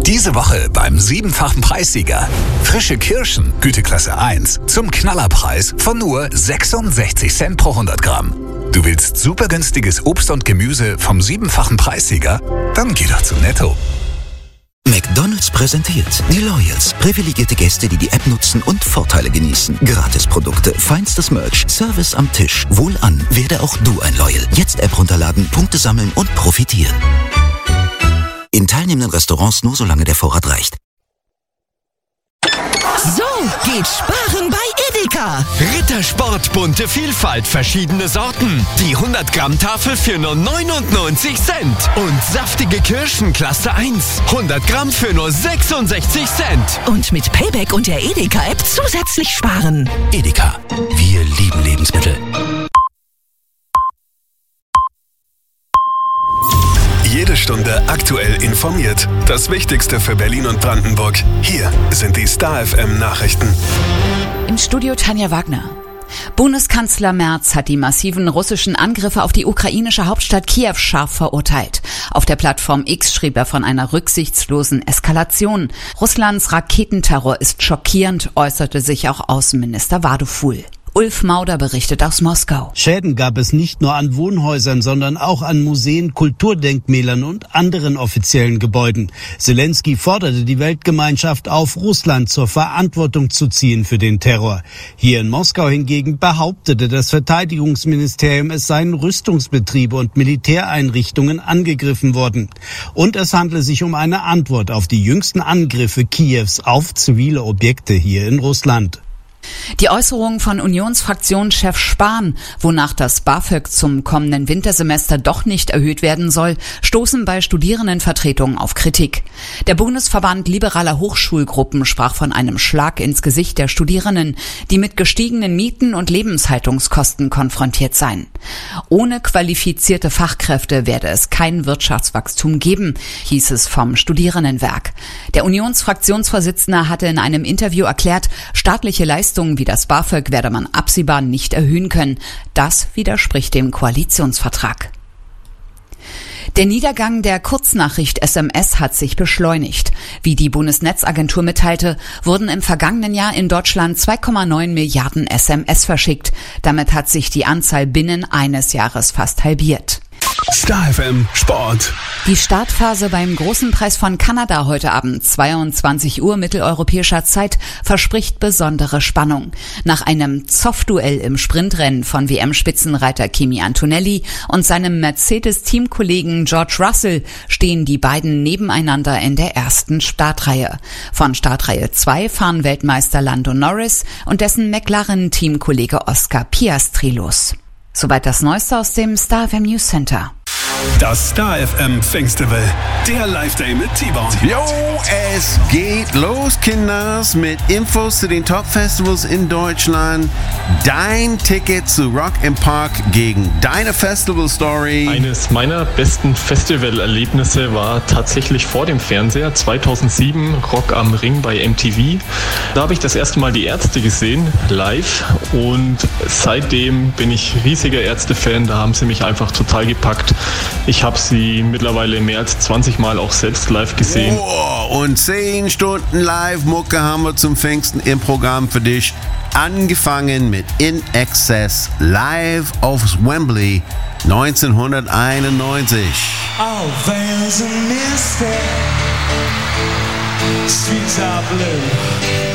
Diese Woche beim 7-fachen Preissieger. Frische Kirschen, Güteklasse 1, zum Knallerpreis von nur 66 Cent pro 100 Gramm. Du willst super günstiges Obst und Gemüse vom 7-fachen Preissieger? Dann geh doch zu Netto. McDonald's präsentiert die Loyals. Privilegierte Gäste, die die App nutzen und Vorteile genießen. Gratisprodukte, feinstes Merch, Service am Tisch. Wohlan, werde auch du ein Loyal. Jetzt App runterladen, Punkte sammeln und profitieren. In teilnehmenden Restaurants nur solange der Vorrat reicht. So geht Sparen bei Edeka. Rittersport, bunte Vielfalt, verschiedene Sorten. Die 100-Gramm-Tafel für nur 99 Cent. Und saftige Kirschen Klasse 1. 100 Gramm für nur 66 Cent. Und mit Payback und der Edeka-App zusätzlich sparen. Edeka, wir lieben Lebensmittel. Jede Stunde aktuell informiert. Das Wichtigste für Berlin und Brandenburg. Hier sind die Star FM Nachrichten. Im Studio Tanja Wagner. Bundeskanzler Merz hat die massiven russischen Angriffe auf die ukrainische Hauptstadt Kiew scharf verurteilt. Auf der Plattform X schrieb er von einer rücksichtslosen Eskalation. Russlands Raketenterror ist schockierend, äußerte sich auch Außenminister Waduful. Ulf Mauder berichtet aus Moskau. Schäden gab es nicht nur an Wohnhäusern, sondern auch an Museen, Kulturdenkmälern und anderen offiziellen Gebäuden. Selenskyj forderte die Weltgemeinschaft auf, Russland zur Verantwortung zu ziehen für den Terror. Hier in Moskau hingegen behauptete das Verteidigungsministerium, es seien Rüstungsbetriebe und Militäreinrichtungen angegriffen worden. Und es handle sich um eine Antwort auf die jüngsten Angriffe Kiews auf zivile Objekte hier in Russland. Die Äußerungen von Unionsfraktionschef Spahn, wonach das BAföG zum kommenden Wintersemester doch nicht erhöht werden soll, stoßen bei Studierendenvertretungen auf Kritik. Der Bundesverband liberaler Hochschulgruppen sprach von einem Schlag ins Gesicht der Studierenden, die mit gestiegenen Mieten und Lebenshaltungskosten konfrontiert seien. Ohne qualifizierte Fachkräfte werde es kein Wirtschaftswachstum geben, hieß es vom Studierendenwerk. Der Unionsfraktionsvorsitzende hatte in einem Interview erklärt, staatliche Leistungen wie das BAföG werde man absehbar nicht erhöhen können. Das widerspricht dem Koalitionsvertrag. Der Niedergang der Kurznachricht SMS hat sich beschleunigt. Wie die Bundesnetzagentur mitteilte, wurden im vergangenen Jahr in Deutschland 2,9 Milliarden SMS verschickt. Damit hat sich die Anzahl binnen eines Jahres fast halbiert. Star FM Sport. Die Startphase beim Großen Preis von Kanada heute Abend, 22 Uhr mitteleuropäischer Zeit, verspricht besondere Spannung. Nach einem Zoff-Duell im Sprintrennen von WM-Spitzenreiter Kimi Antonelli und seinem Mercedes-Teamkollegen George Russell stehen die beiden nebeneinander in der ersten Startreihe. Von Startreihe 2 fahren Weltmeister Lando Norris und dessen McLaren-Teamkollege Oscar Piastri los. Soweit das Neueste aus dem Star FM News Center. Das Star FM Festival, der Live-Day mit T-Bone. Jo, es geht los, Kinders, mit Infos zu den Top-Festivals in Deutschland. Dein Ticket zu Rock im Park gegen deine Festival-Story. Eines meiner besten Festivalerlebnisse war tatsächlich vor dem Fernseher, 2007, Rock am Ring bei MTV. Da habe ich das erste Mal die Ärzte gesehen, live, und seitdem bin ich riesiger Ärzte-Fan, da haben sie mich einfach total gepackt. Ich habe sie mittlerweile mehr als 20 Mal auch selbst live gesehen. Oh, und 10 Stunden Live-Mucke haben wir zum Pfingsten im Programm für dich. Angefangen mit In Excess live aufs Wembley 1991. Oh, there's a mistake. Streets are blue.